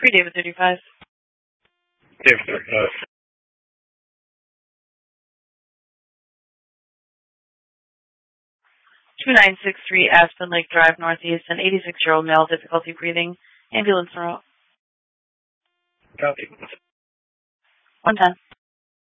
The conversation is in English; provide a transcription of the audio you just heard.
David 35. David 35. 2963 Aspen Lake Drive Northeast, an 86-year-old male, difficulty breathing, ambulance en route. Copy. 110.